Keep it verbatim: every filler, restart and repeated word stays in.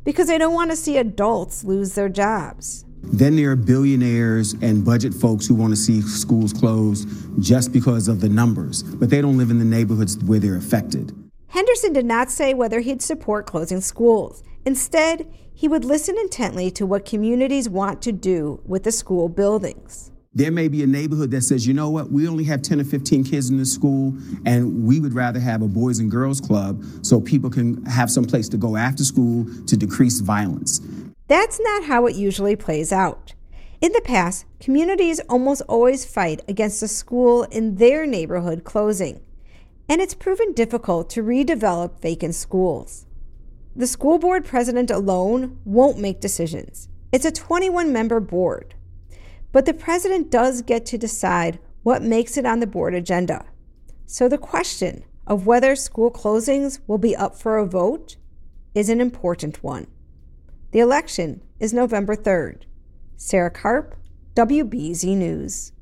because they don't want to see adults lose their jobs. Then there are billionaires and budget folks who want to see schools closed just because of the numbers, but they don't live in the neighborhoods where they're affected. Henderson did not say whether he'd support closing schools. Instead, he would listen intently to what communities want to do with the school buildings. There may be a neighborhood that says, you know what, we only have ten or fifteen kids in this school, and we would rather have a boys and girls club so people can have some place to go after school to decrease violence. That's not how it usually plays out. In the past, communities almost always fight against a school in their neighborhood closing, and it's proven difficult to redevelop vacant schools. The school board president alone won't make decisions. It's a twenty-one member board. But the president does get to decide what makes it on the board agenda. So the question of whether school closings will be up for a vote is an important one. The election is November third. Sarah Karp, W B Z News.